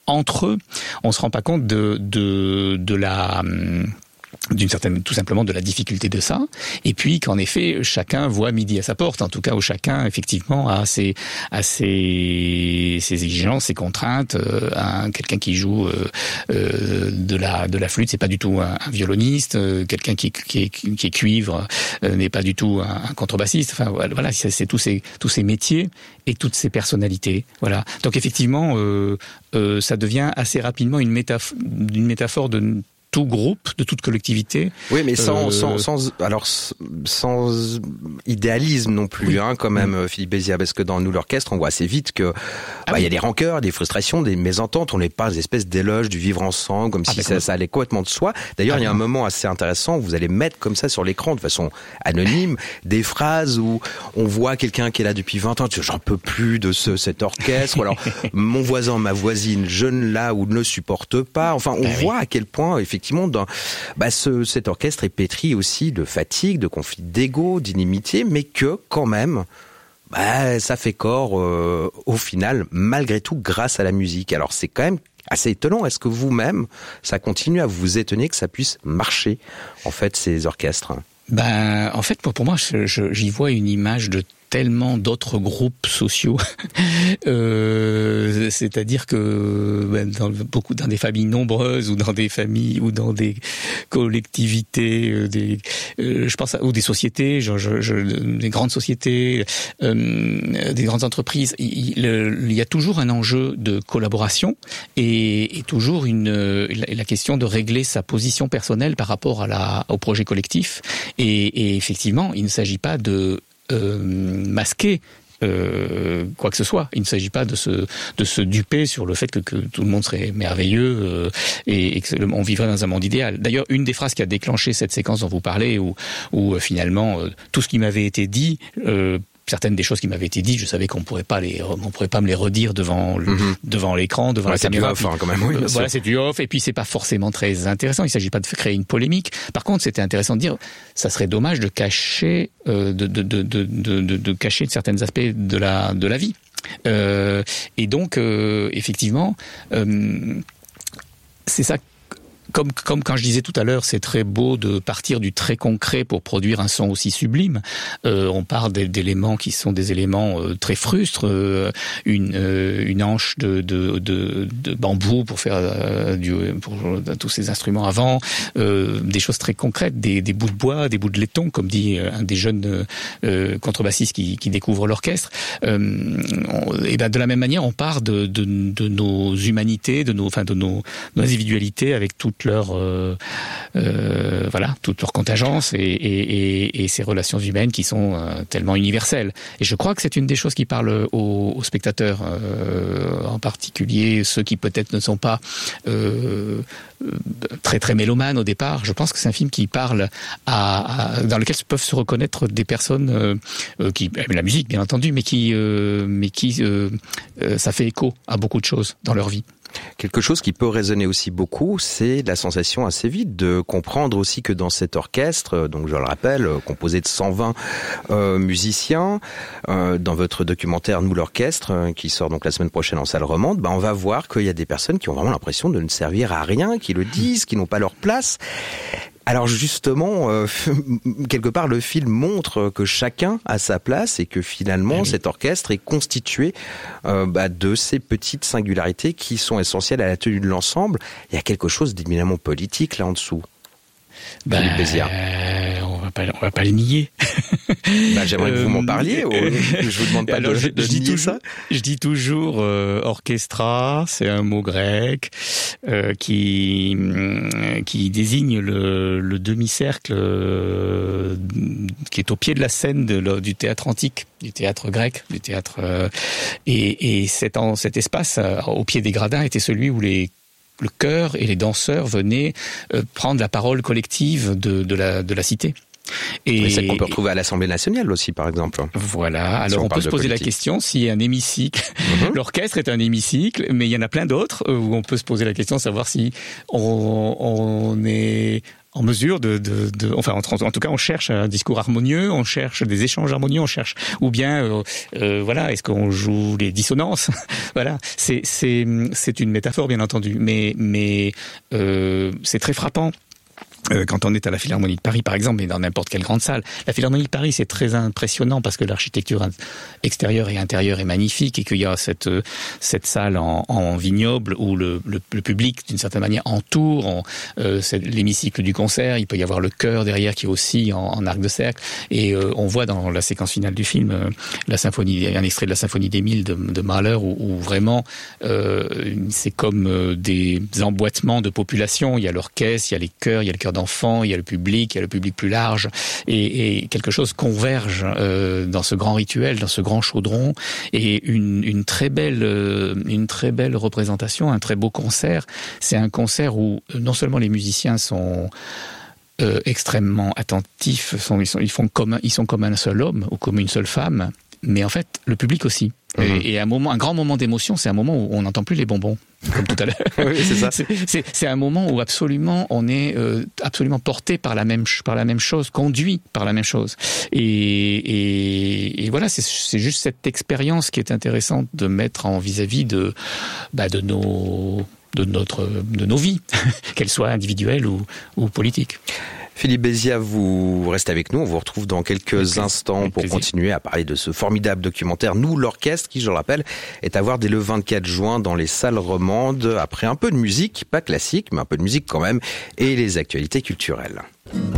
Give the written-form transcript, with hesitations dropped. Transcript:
entre eux, on se rend pas compte de la tout simplement de la difficulté de ça, et puis qu'en effet chacun voit midi à sa porte, en tout cas où chacun effectivement a ses exigences, ses contraintes. Quelqu'un qui joue de la flûte, c'est pas du tout un violoniste. Quelqu'un qui est cuivre n'est pas du tout un contrebassiste. Enfin voilà, c'est tous ces métiers et toutes ces personnalités. Voilà. Donc effectivement, ça devient assez rapidement une métaphore de tout groupe, de toute collectivité. Oui, mais sans idéalisme non plus, oui. Quand même, Philippe Béziat, parce que dans Nous l'orchestre, on voit assez vite que il y a des rancœurs, des frustrations, des mésententes. On n'est pas des espèces d'éloges du vivre ensemble, comme si ça allait complètement de soi. D'ailleurs, il y a un moment assez intéressant où vous allez mettre comme ça sur l'écran, de façon anonyme, des phrases où on voit quelqu'un qui est là depuis 20 ans, j'en peux plus de cet orchestre, ou alors mon voisin, ma voisine, je ne la ou ne le supporte pas. Enfin, on voit à quel point, effectivement, cet orchestre est pétri aussi de fatigue, de conflits d'ego, d'inimitié, mais que quand même, ça fait corps au final, malgré tout, grâce à la musique. Alors c'est quand même assez étonnant. Est-ce que vous-même, ça continue à vous étonner que ça puisse marcher, en fait, ces orchestres ? En fait, pour moi, j'y vois une image de tellement d'autres groupes sociaux, c'est-à-dire que dans des familles nombreuses ou dans des familles ou dans des collectivités, je pense ou des sociétés, des grandes sociétés, des grandes entreprises, il y a toujours un enjeu de collaboration et toujours la question de régler sa position personnelle par rapport au projet collectif. Et effectivement, il ne s'agit pas de masquer quoi que ce soit. Il ne s'agit pas de se duper sur le fait que tout le monde serait merveilleux et qu'on vivrait dans un monde idéal. D'ailleurs, une des phrases qui a déclenché cette séquence dont vous parlez, où finalement tout ce qui m'avait été dit, certaines des choses qui m'avaient été dites, je savais qu'on pourrait pas me les redire devant l'écran, devant la caméra. C'est du off, quand même. Oui, voilà, c'est du off, et puis c'est pas forcément très intéressant. Il s'agit pas de créer une polémique. Par contre, c'était intéressant de dire, ça serait dommage de cacher, de cacher certains aspects de la vie. Et donc, effectivement, c'est ça. Comme quand je disais tout à l'heure, c'est très beau de partir du très concret pour produire un son aussi sublime. On parle d'éléments qui sont des éléments très frustres, une hanche de bambou pour faire pour tous ces instruments avant, des choses très concrètes, des bouts de bois, des bouts de laiton, comme dit un des jeunes contrebassistes qui découvrent l'orchestre. Et de la même manière, on part de nos humanités, de nos individualités avec toute toute leur contingence et ces relations humaines qui sont tellement universelles. Et je crois que c'est une des choses qui parle aux spectateurs, en particulier ceux qui peut-être ne sont pas très très mélomanes au départ. Je pense que c'est un film qui parle dans lequel peuvent se reconnaître des personnes qui aiment la musique, bien entendu, mais qui ça fait écho à beaucoup de choses dans leur vie. Quelque chose qui peut résonner aussi beaucoup, c'est la sensation assez vite de comprendre aussi que dans cet orchestre, donc je le rappelle, composé de 120 musiciens, dans votre documentaire Nous l'orchestre, qui sort donc la semaine prochaine en salle romande, on va voir qu'il y a des personnes qui ont vraiment l'impression de ne servir à rien, qui le disent, qui n'ont pas leur place. Alors justement, quelque part, le film montre que chacun a sa place et que finalement, cet orchestre est constitué de ces petites singularités qui sont essentielles à la tenue de l'ensemble. Il y a quelque chose d'éminemment politique là en dessous. On va pas le nier. J'aimerais que vous m'en parliez. Je vous demande pas de nier ça. Je dis toujours orchestra, c'est un mot grec qui désigne le demi-cercle qui est au pied de la scène du théâtre antique, du théâtre grec, du théâtre et cet espace au pied des gradins était celui où le chœur et les danseurs venaient prendre la parole collective de la cité. Et c'est qu'on peut retrouver à l'Assemblée nationale aussi, par exemple. Voilà. Alors on peut se poser la question si un hémicycle, l'orchestre est un hémicycle, mais il y en a plein d'autres où on peut se poser la question de savoir si on est en mesure enfin, en tout cas, on cherche un discours harmonieux, on cherche des échanges harmonieux, on cherche, ou bien, voilà, est-ce qu'on joue les dissonances? Voilà, c'est une métaphore, bien entendu, mais c'est très frappant. Quand on est à la Philharmonie de Paris, par exemple, mais dans n'importe quelle grande salle. La Philharmonie de Paris, c'est très impressionnant parce que l'architecture extérieure et intérieure est magnifique et qu'il y a cette salle en vignoble où le public, d'une certaine manière, entoure c'est l'hémicycle du concert. Il peut y avoir le chœur derrière qui est aussi en arc de cercle. Et on voit dans la séquence finale du film un extrait de la symphonie d'Émile de Mahler où vraiment c'est comme des emboîtements de population. Il y a l'orchestre, il y a les chœurs, il y a le chœur d'enfants, il y a le public plus large, et quelque chose converge dans ce grand rituel, dans ce grand chaudron, et une très belle représentation, un très beau concert. C'est un concert où non seulement les musiciens sont extrêmement attentifs, ils sont comme un seul homme ou comme une seule femme, mais en fait le public aussi. Et un grand moment d'émotion, c'est un moment où on n'entend plus les bonbons, comme tout à l'heure. Oui, c'est ça. C'est un moment où absolument on est absolument porté par la même chose, conduit par la même chose. Et voilà, c'est juste cette expérience qui est intéressante de mettre en vis-à-vis de nos vies, qu'elles soient individuelles ou politiques. Philippe Béziat, vous restez avec nous. On vous retrouve dans quelques instants pour continuer à parler de ce formidable documentaire Nous, l'orchestre, qui, je le rappelle, est à voir dès le 24 juin dans les salles romandes, après un peu de musique, pas classique, mais un peu de musique quand même, et les actualités culturelles.